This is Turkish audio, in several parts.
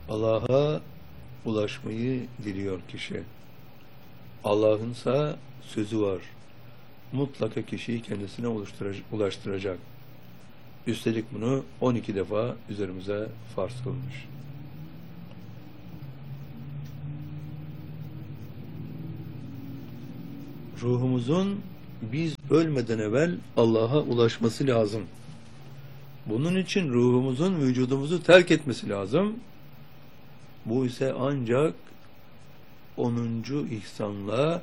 Allah'a ulaşmayı diliyor kişi. Allah'ınsa sözü var. Mutlaka kişiyi kendisine ulaştıracak. Üstelik bunu 12 defa üzerimize farz kılmış. Ruhumuzun biz ölmeden evvel Allah'a ulaşması lazım. Bunun için ruhumuzun vücudumuzu terk etmesi lazım. Bu ise ancak 10. ihsanla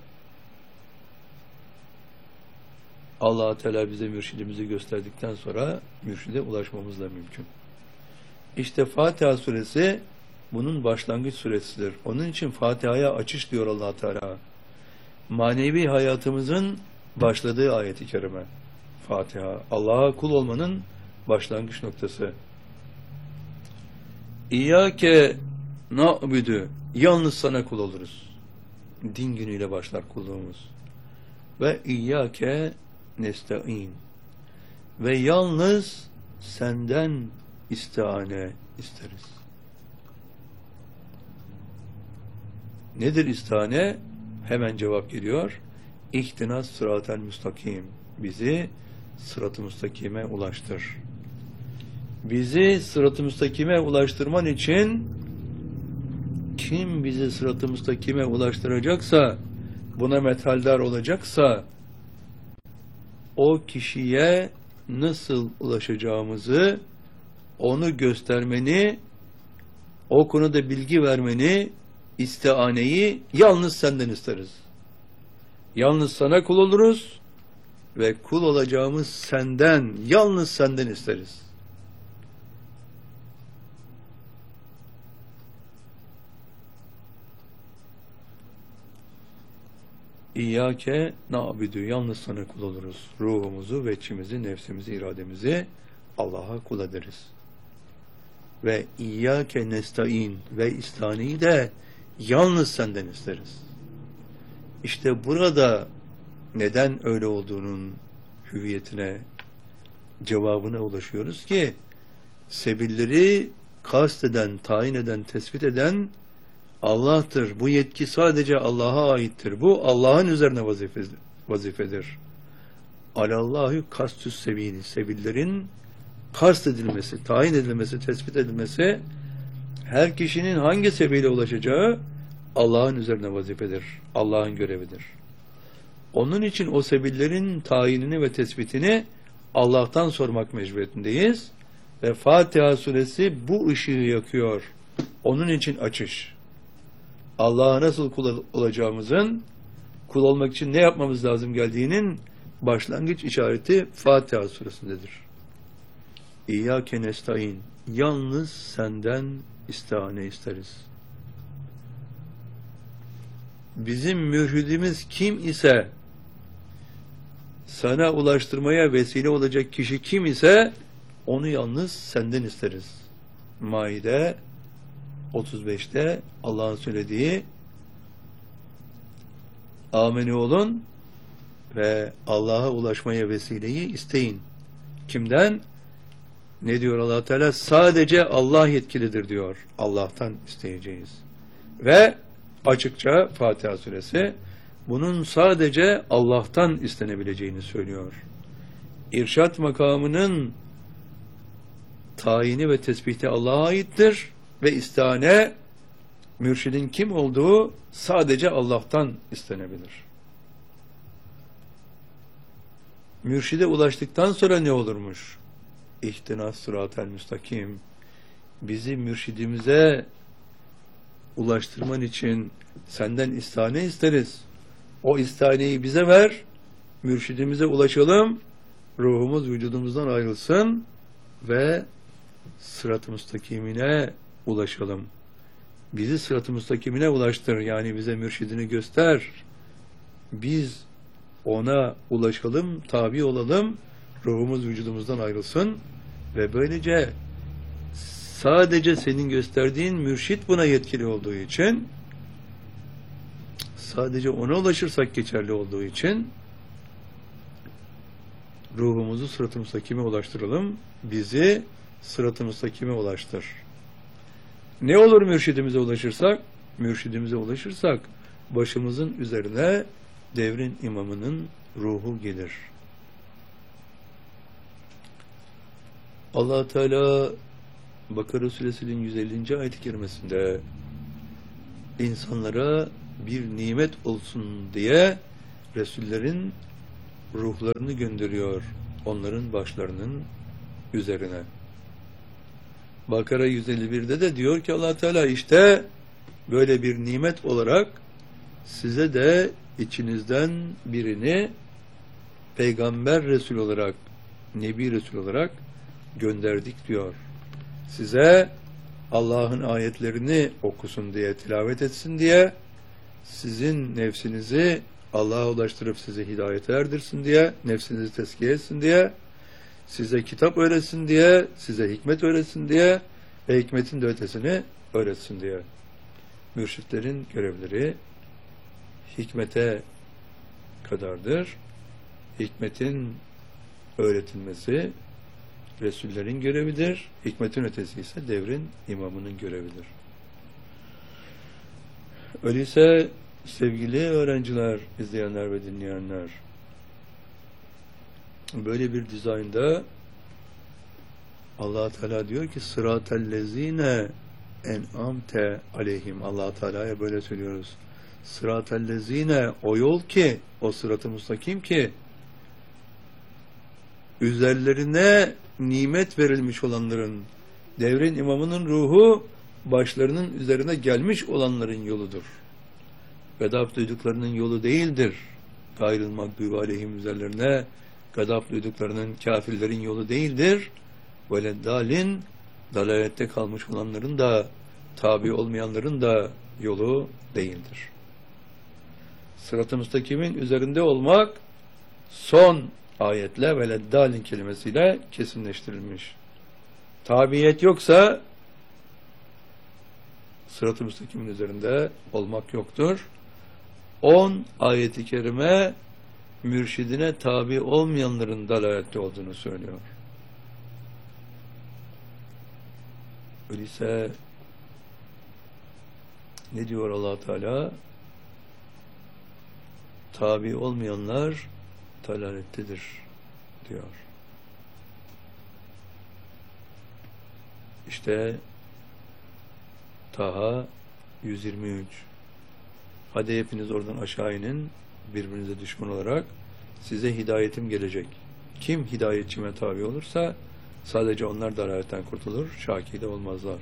Allah-u Teala bize mürşidimizi gösterdikten sonra mürşide ulaşmamız da mümkün. İşte Fatiha suresi bunun başlangıç suresidir. Onun için Fatiha'ya açış diyor Allah Teala. Manevi hayatımızın başladığı ayet-i kerime. Fatiha, Allah'a kul olmanın başlangıç noktası. İyyâke na'budu, yalnız sana kul oluruz. Din günüyle başlar kulluğumuz. Ve İyyâke nesta'in, ve yalnız senden istiane isteriz. Nedir istihane? Hemen cevap geliyor. İhtinas sıratel müstakim. Bizi sırat-ı müstakime ulaştır. Bizi sırat-ı müstakime ulaştırman için kim bizi sırat-ı müstakime ulaştıracaksa, buna methaldar olacaksa, o kişiye nasıl ulaşacağımızı onu göstermeni, o konuda bilgi vermeni, istianeyi yalnız senden isteriz. Yalnız sana kul oluruz ve kul olacağımız senden, yalnız senden isteriz. İyyâke na'budu, yalnız sana kul oluruz. Ruhumuzu, veçimizi, nefsimizi, irademizi Allah'a kul ederiz. Ve İyyâke nesta'in, ve istaneyi de yalnız senden isteriz. İşte burada neden öyle olduğunun hüviyetine, cevabına ulaşıyoruz ki, sebilleri kasteden, tayin eden, tespit eden Allah'tır. Bu yetki sadece Allah'a aittir. Bu Allah'ın üzerine vazifedir. Alallahü kastüs sebili, sebillerin kast edilmesi, tayin edilmesi, tespit edilmesi, her kişinin hangi sebile ulaşacağı Allah'ın üzerine vazifedir. Allah'ın görevidir. Onun için o sebillerin tayinini ve tespitini Allah'tan sormak mecburiyetindeyiz. Ve Fatiha suresi bu ışığı yakıyor. Onun için açış. Allah'a nasıl kul olacağımızın, kul olmak için ne yapmamız lazım geldiğinin başlangıç işareti Fatiha suresindedir. İyyâke nestaîn, yalnız senden istihane isteriz. Bizim mürşidimiz kim ise, sana ulaştırmaya vesile olacak kişi kim ise, onu yalnız senden isteriz. Maide 35'te Allah'ın söylediği, âmenü olun ve Allah'a ulaşmaya vesileyi isteyin. Kimden? Ne diyor Allah Teala? Sadece Allah yetkilidir diyor. Allah'tan isteyeceğiz. Ve açıkça Fatiha suresi bunun sadece Allah'tan istenebileceğini söylüyor. İrşat makamının tayini ve tespiti Allah'a aittir ve istihane, mürşidin kim olduğu sadece Allah'tan istenebilir. Mürşide ulaştıktan sonra ne olurmuş? İhtinas sıratel müstakim. Bizi mürşidimize ulaştırman için senden istihane isteriz. O istihaneyi bize ver, mürşidimize ulaşalım, ruhumuz vücudumuzdan ayrılsın ve sırat-ı müstakimine ulaşalım. Bizi sırat-ı müstakimine ulaştır, yani bize mürşidini göster. Biz ona ulaşalım, tabi olalım, ruhumuz vücudumuzdan ayrılsın ve böylece sadece senin gösterdiğin mürşit buna yetkili olduğu için, sadece ona ulaşırsak geçerli olduğu için ruhumuzu sırat-ı müstakime ulaştıralım, bizi sırat-ı müstakime ulaştır. Ne olur mürşidimize ulaşırsak? Mürşidimize ulaşırsak başımızın üzerine devrin imamının ruhu gelir. Allah Teala Bakara Suresinin 150. ayet-i kerimesinde insanlara bir nimet olsun diye Resullerin ruhlarını gönderiyor onların başlarının üzerine. Bakara 151'de de diyor ki Allah Teala işte böyle bir nimet olarak size de içinizden birini peygamber Resul olarak, Nebi Resul olarak gönderdik diyor. Size Allah'ın ayetlerini okusun diye, tilavet etsin diye, sizin nefsinizi Allah'a ulaştırıp size hidayete erdirsin diye, nefsinizi tezkiye etsin diye, size kitap öğretsin diye, size hikmet öğretsin diye ve hikmetin de ötesini öğretsin diye. Mürşitlerin görevleri hikmete kadardır. Hikmetin öğretilmesi Resullerin görevidir. Hikmetin ötesi ise devrin imamının görevidir. Öyleyse sevgili öğrenciler, izleyenler ve dinleyenler, böyle bir dizaynda Allah Teala diyor ki sıratellezine en'amte aleyhim. Allah Teala'ya böyle söylüyoruz. Sıratellezine, o yol ki, o sırat-ı müstakim ki üzerlerine nimet verilmiş olanların, devrin imamının ruhu başlarının üzerine gelmiş olanların yoludur. Gadap duyduklarının yolu değildir. Gayrıl mağdubi aleyhim, üzerlerine gadap duyduklarının, kafirlerin yolu değildir. Veleddalin, dalalette kalmış olanların da, tabi olmayanların da yolu değildir. Sırat-ı müstakimin üzerinde olmak son ayetle veleddalin kelimesiyle kesinleştirilmiş. Tabiyet yoksa sırat-ı müstakimin üzerinde olmak yoktur. 10 ayet-i kerime mürşidine tabi olmayanların dalalette olduğunu söylüyor. Öyleyse ne diyor Allah Teala? Tabi olmayanlar dalalettedir diyor. İşte Taha 123. Hadi hepiniz oradan aşağı inin, birbirinize düşman olarak size hidayetim gelecek. Kim hidayetçime tabi olursa sadece onlar dalaletten kurtulur, şaki de olmazlar.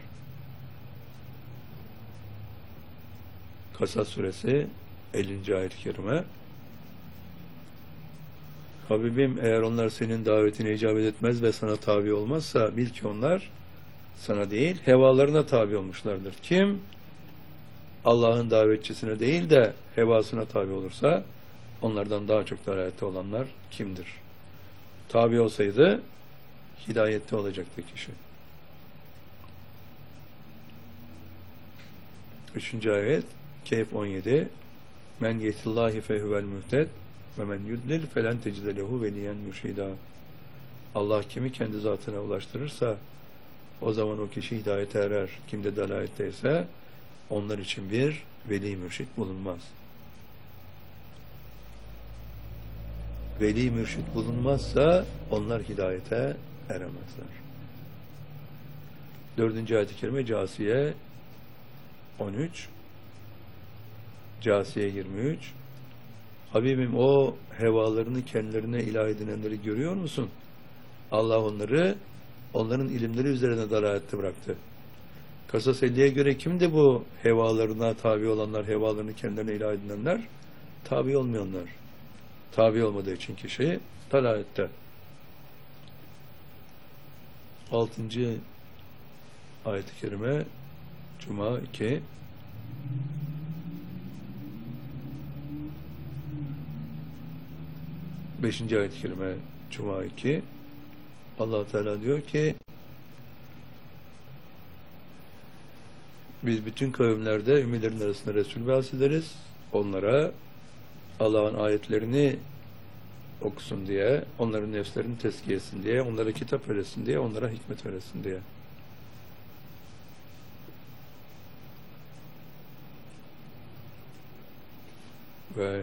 Kasas suresi 50. ayet-i kerime. Habibim, eğer onlar senin davetine icabet etmez ve sana tabi olmazsa bil ki onlar sana değil, hevalarına tabi olmuşlardır. Kim Allah'ın davetçisine değil de hevasına tabi olursa onlardan daha çok dalalette olanlar kimdir? Tabi olsaydı hidayette olacaktı kişi. 3. ayet Kehf 17. Men yetillahi fehuvel muhted ve men yudlil felen tecide lehu veliyen mürşida. Allah kimi kendi zatına ulaştırırsa o zaman o kişi hidayete erer. Kim de dalaletteyse onlar için bir veli mürşit bulunmaz. Veli mürşit bulunmazsa onlar hidayete eremezler. 4. ayet-i kerime Câsiye 13, Câsiye 23. Habibim, o hevalarını kendilerine ilah edinenleri görüyor musun? Allah onları onların ilimleri üzerine dalalette bıraktı. Kasas 50'ye göre kimdi bu hevalarına tabi olanlar, hevalarını kendilerine ilah edinenler? Tabi olmayanlar. Tabi olmadığı için kişi dalalette. 6. ayet-i kerime Cuma 2. Beşinci ayet-i kerime Cuma 2. Allah Teala diyor ki biz bütün kavimlerde ümmilerin arasında Resul bahsederiz. Onlara Allah'ın ayetlerini okusun diye, onların nefslerini tezkiye etsin diye, onlara kitap öğretsin diye, onlara hikmet öğretsin diye. ve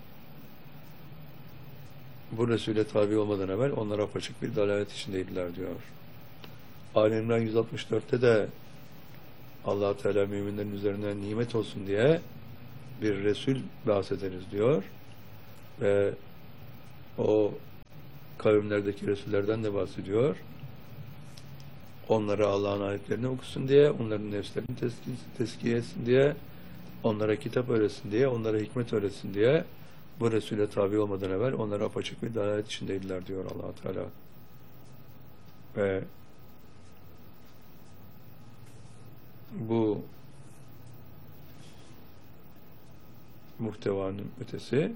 bu Resul'e tabi olmadan evvel onlar apaçık bir dalalet içindeydiler diyor. Ali İmran 164'te de Allah-u Teala müminlerin üzerine nimet olsun diye bir Resul bahsederiz diyor. Ve o kavimlerdeki Resullerden de bahsediyor. Onlara Allah'ın ayetlerini okusun diye, onların nefslerini tezkiye etsin diye, onlara kitap öğretsin diye, onlara hikmet öğretsin diye bu Resul'e tabi olmadan evvel onlara apaçık bir dalalet içindeydiler diyor Allah-u Teala. Ve bu muhtevanın ötesi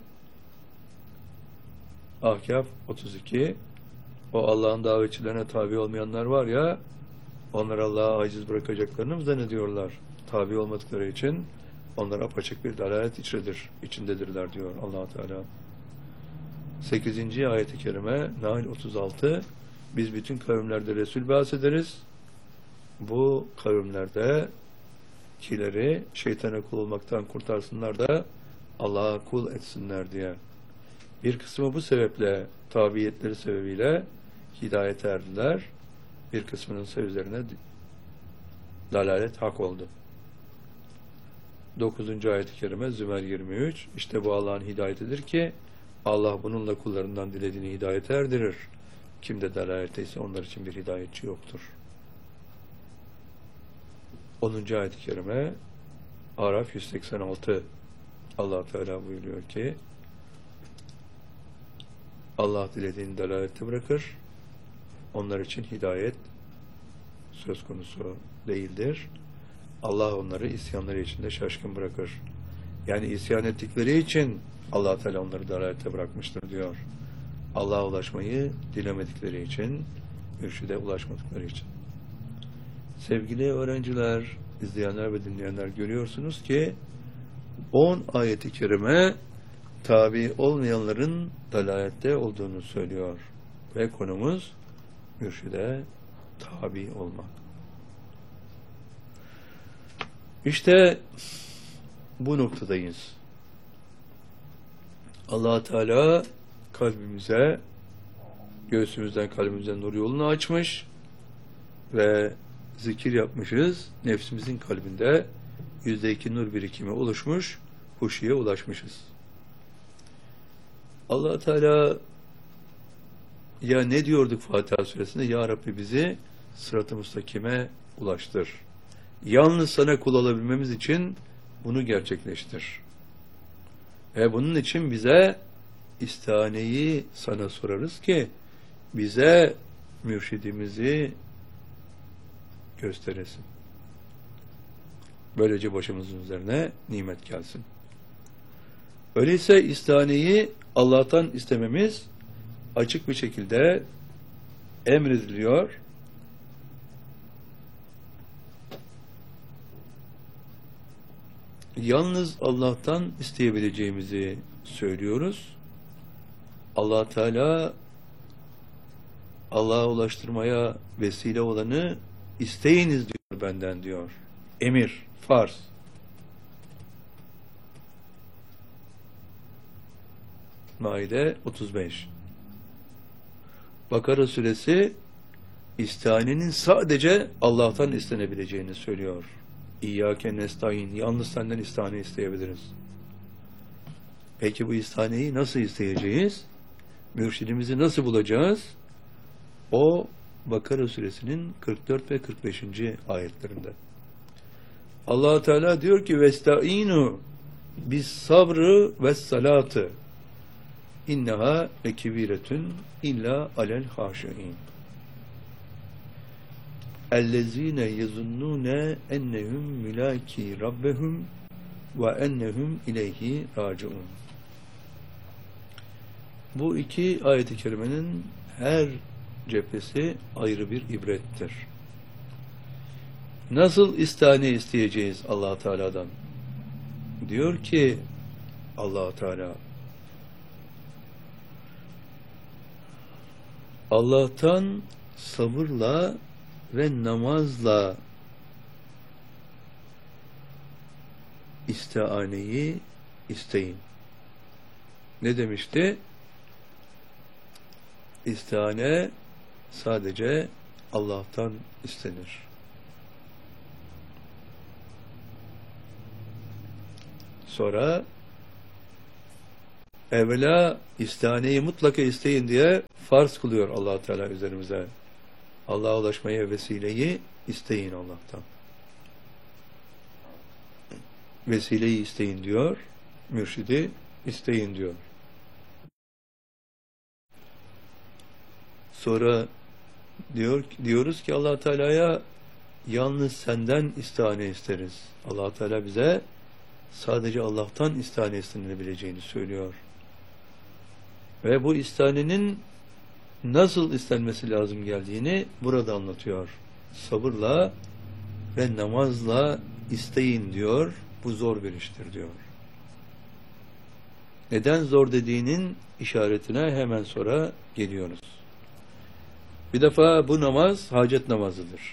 Ahkaf 32, o Allah'ın davetçilerine tabi olmayanlar var ya, onlar Allah'a aciz bırakacaklarını mı zannediyorlar? Tabi olmadıkları için onlar apaçık bir dalalet içindedirler diyor Allah-u Teala. 8. ayet-i kerime Nahl 36, biz bütün kavimlerde Resul bahsederiz. Bu kavimlerde kileri şeytana kul olmaktan kurtarsınlar da Allah'a kul etsinler diye. Bir kısmı bu sebeple, tabiyetleri sebebiyle hidayete erdiler. Bir kısmının ise üzerine dalalet hak oldu. 9. ayet-i kerime Zümer 23, işte bu Allah'ın hidayetidir ki Allah bununla kullarından dilediğini hidayete erdirir. Kimde dalalette ise onlar için bir hidayetçi yoktur. 10. ayet-i kerime Araf 186, Allah Teala buyuruyor ki Allah dilediğini dalalette bırakır. Onlar için hidayet söz konusu değildir. Allah onları isyanları içinde şaşkın bırakır. Yani isyan ettikleri için Allah Teala onları dalalette bırakmıştır diyor. Allah'a ulaşmayı dilemedikleri için, mürşide ulaşmadıkları için. Sevgili öğrenciler, izleyenler ve dinleyenler, görüyorsunuz ki 10 ayet-i kerime tabi olmayanların dalalette olduğunu söylüyor. Ve konumuz mürşide tabi olmak. İşte bu noktadayız. Allah Teala kalbimize, göğsümüzden kalbimize nur yolunu açmış ve zikir yapmışız. Nefsimizin kalbinde %2 nur birikimi oluşmuş, huşuya ulaşmışız. Allah Teala ya ne diyorduk Fatiha suresinde? Ya Rabbi bizi sırat-ı müstakime ulaştır. Yalnız sana kul olabilmemiz için bunu gerçekleştir. Ve bunun için bize istihaneyi sana sorarız ki bize mürşidimizi gösteresin. Böylece başımızın üzerine nimet gelsin. Öyleyse istihaneyi Allah'tan istememiz açık bir şekilde emrediliyor. Yalnız Allah'tan isteyebileceğimizi söylüyoruz. Allah Teala Allah'a ulaştırmaya vesile olanı isteyiniz diyor benden diyor. Emir, farz. Maide 35. Bakara suresi istihanenin sadece Allah'tan istenebileceğini söylüyor. İyyâke nestaîn, yalnız senden istihane isteyebiliriz. Peki bu istihaneyi nasıl isteyeceğiz? Mürşidimizi nasıl bulacağız? O Bakara suresinin 44 ve 45. ayetlerinde. Allah Teala diyor ki vestaînû bis sabrı ve salatı inneha lekebiretun illa alel haşiin. اَلَّذ۪ينَ يَظُنُّونَ اَنَّهُمْ مُلَاكِي رَبَّهُمْ وَاَنَّهُمْ اِلَيْهِ رَاجِعُونَ. Bu iki ayet-i kerimenin her cephesi ayrı bir ibrettir. Nasıl istihane isteyeceğiz Allah Teala'dan? Diyor ki Allah Teala Allah'tan sabırla ve namazla istihaneyi isteyin. Ne demişti? İstihane sadece Allah'tan istenir. Sonra evvela istihaneyi mutlaka isteyin diye farz kılıyor Allah Teala üzerimize. Allah'a ulaşmaya vesileyi isteyin Allah'tan. Vesileyi isteyin diyor, mürşidi isteyin diyor. Sonra diyoruz ki Allah Teala'ya yalnız senden istihane isteriz. Allah Teala bize sadece Allah'tan istihane istenilebileceğini söylüyor. Ve bu istihanenin nasıl istenmesi lazım geldiğini burada anlatıyor. Sabırla ve namazla isteyin diyor. Bu zor bir iştir diyor. Neden zor dediğinin işaretine hemen sonra geliyoruz. Bir defa bu namaz hacet namazıdır.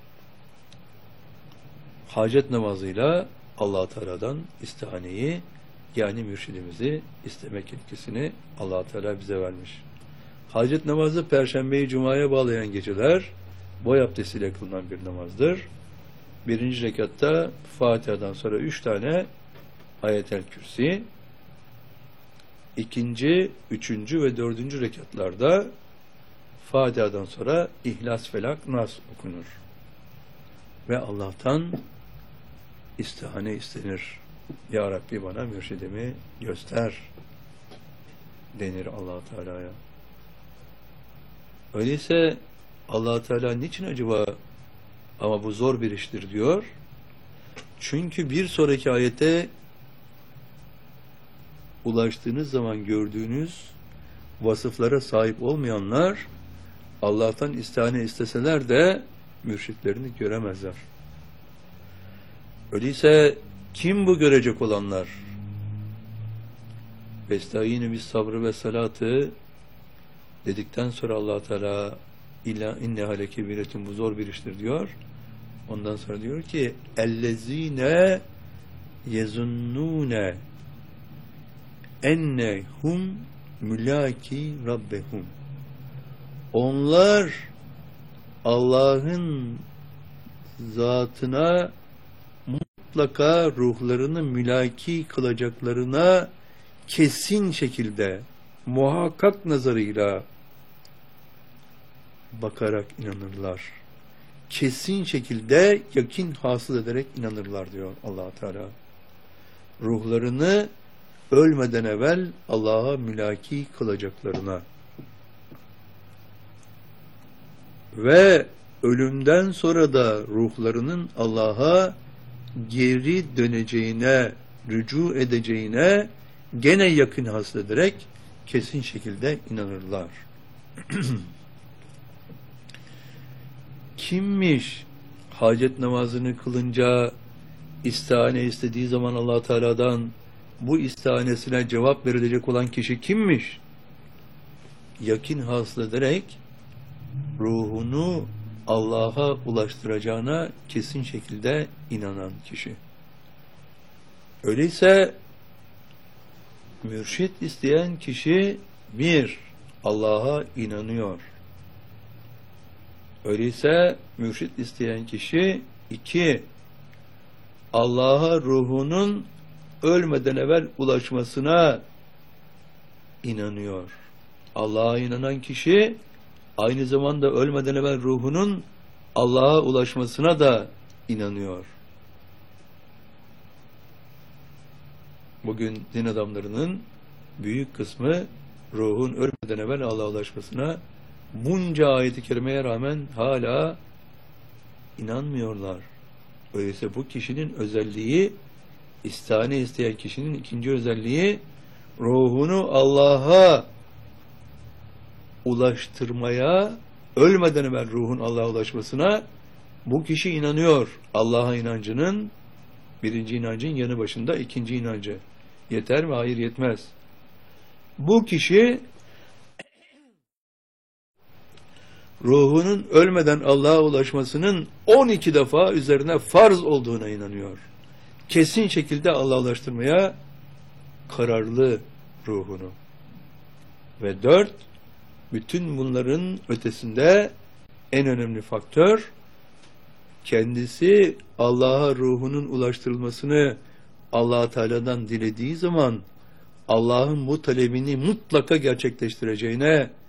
Hacet namazıyla Allah Teala'dan istihaneyi, yani mürşidimizi istemek yetkisini Allah Teala bize vermiş. Hacet namazı Perşembeyi Cuma'ya bağlayan geceler boy abdestiyle kılınan bir namazdır. Birinci rekatta Fatiha'dan sonra 3 tane Ayet-el Kürsi, ikinci, üçüncü ve dördüncü rekatlarda Fatiha'dan sonra İhlas, Felak, Nas okunur. Ve Allah'tan istihane istenir. Ya Rabbi bana mürşidimi göster denir Allah Teala'ya. Öyleyse Allah Teala niçin acaba ama bu zor bir iştir diyor? Çünkü bir sonraki ayete ulaştığınız zaman gördüğünüz vasıflara sahip olmayanlar Allah'tan istihane isteseler de mürşitlerini göremezler. Öyleyse kim bu görecek olanlar? Vestâînü bis sabrı ve salatı dedikten sonra Allah Teala illa inneha lekebiretun, bu zor bir iştir diyor. Ondan sonra diyor ki ellezîne yezunnûne ennehum mülâki rabbehum. Onlar Allah'ın zatına mutlaka ruhlarını mülaki kılacaklarına kesin şekilde muhakkak nazarıyla bakarak inanırlar. Kesin şekilde yakin hasıl ederek inanırlar diyor Allah Teala. Ruhlarını ölmeden evvel Allah'a mülaki kılacaklarına ve ölümden sonra da ruhlarının Allah'a geri döneceğine, rücu edeceğine gene yakın hasıl ederek kesin şekilde inanırlar. Kimmiş hacet namazını kılınca istihane istediği zaman Allah Teala'dan bu istihanesine cevap verilecek olan kişi kimmiş? Yakin hasıl ederek ruhunu Allah'a ulaştıracağına kesin şekilde inanan kişi. Öyleyse mürşit isteyen kişi bir, Allah'a inanıyor. Öyleyse mürşit isteyen kişi iki, Allah'a ruhunun ölmeden evvel ulaşmasına inanıyor. Allah'a inanan kişi aynı zamanda ölmeden evvel ruhunun Allah'a ulaşmasına da inanıyor. Bugün din adamlarının büyük kısmı ruhun ölmeden evvel Allah'a ulaşmasına bunca ayet-i kerimeye rağmen hala inanmıyorlar. Öyleyse bu kişinin özelliği, istihane isteyen kişinin ikinci özelliği, ruhunu Allah'a ulaştırmaya, ölmeden evvel ruhun Allah'a ulaşmasına bu kişi inanıyor. Allah'a inancının, birinci inancın yanı başında ikinci inancı. Yeter mi? Hayır, yetmez. Bu kişi ruhunun ölmeden Allah'a ulaşmasının 12 defa üzerine farz olduğuna inanıyor. Kesin şekilde Allah'a ulaştırmaya kararlı ruhunu. Ve 4, bütün bunların ötesinde en önemli faktör, kendisi Allah'a ruhunun ulaştırılmasını Allah Teala'dan dilediği zaman Allah'ın bu talebini mutlaka gerçekleştireceğine